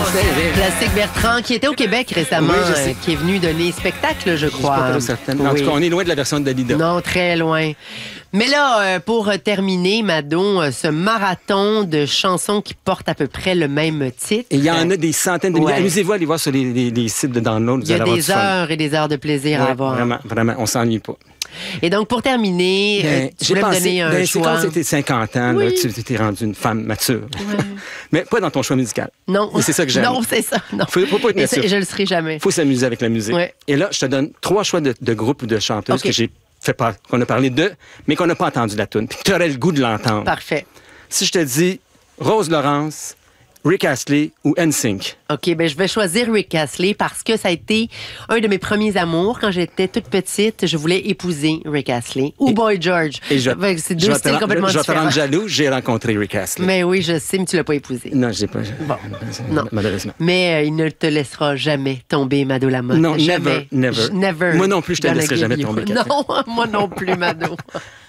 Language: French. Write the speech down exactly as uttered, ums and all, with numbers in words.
Plastique Bertrand, qui était au Québec récemment, Oui, je sais. euh, qui est venu donner spectacle, je Je suis pas crois. trop certaine. En Oui. tout cas, on est loin de la version de Dalida. Non, très loin. Mais là, euh, pour terminer, Mado, euh, ce marathon de chansons qui portent à peu près le même titre. Et il y en a des centaines de milliers. Ouais. Amusez-vous à aller voir sur les, les- les sites de download. Vous Il y a allez avoir des du fun. heures et des heures de plaisir à Ouais, avoir. Vraiment, vraiment, on s'ennuie pas. Et donc, pour terminer, euh, Ben, tu j'ai voulais me pensé, donner un ben, c'est choix. quand c'était cinquante ans, là, Oui. tu t'es rendue une femme mature. Mais pas dans ton choix musical. Non. Et c'est ça que j'aime. Non, c'est ça. Non. Faut, faut pas être Et c'est- nature. je le serai jamais. Il faut s'amuser avec la musique. Ouais. Et là, je te donne trois choix de, de groupes ou de chanteuses OK. que j'ai fait par, qu'on a parlé d'eux, mais qu'on n'a pas entendu la tune. Puis tu aurais le goût de l'entendre. Parfait. Si je te dis Rose Laurence, Rick Astley ou N Sync. OK, ben je vais choisir Rick Astley parce que ça a été un de mes premiers amours. Quand j'étais toute petite, je voulais épouser Rick Astley ou Et- Boy George. Et je, Fait que c'est je deux vais te styles rendre- complètement je vais te rendre différents. jaloux, j'ai rencontré Rick Astley. Mais oui, je sais, mais tu l'as pas épousé. Non, je l'ai pas. Bon. Non. Malheureusement. Mais euh, il ne te laissera jamais tomber, Mado Lamotte. Non, jamais. never, never. J- never. Moi non plus, je te Gonna laisserai give jamais you. tomber, Catherine. Non, moi non plus, Mado.